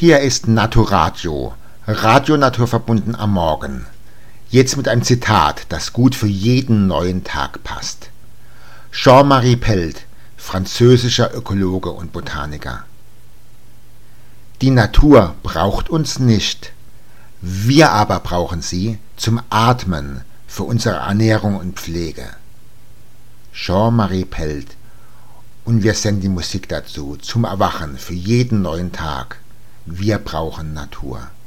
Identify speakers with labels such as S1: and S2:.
S1: Hier ist Naturadio, Radio naturverbunden am Morgen. Jetzt mit einem Zitat, das gut für jeden neuen Tag passt. Jean-Marie Pelt, französischer Ökologe und Botaniker. Die Natur braucht uns nicht. Wir aber brauchen sie zum Atmen, für unsere Ernährung und Pflege. Jean-Marie Pelt. Und wir senden die Musik dazu, zum Erwachen, für jeden neuen Tag. Wir brauchen Natur.